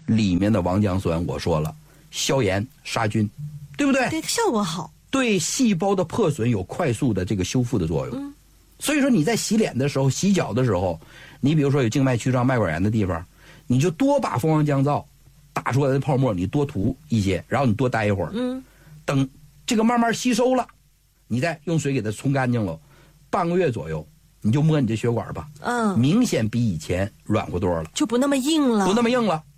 里面的王浆酸我说了，消炎杀菌，对不对？ 对，效果好。 对细胞的破损有快速的这个修复的作用。所以说你在洗脸的时候、洗脚的时候，你比如说有静脉曲张、脉管炎的地方，你就多把蜂王浆皂打出来的泡沫你多涂一些，然后你多待一会儿。等这个慢慢吸收了，你再用水给它冲干净了，半个月左右，你就摸你这血管吧，明显比以前软和多了， 就不那么硬了， 不那么硬了。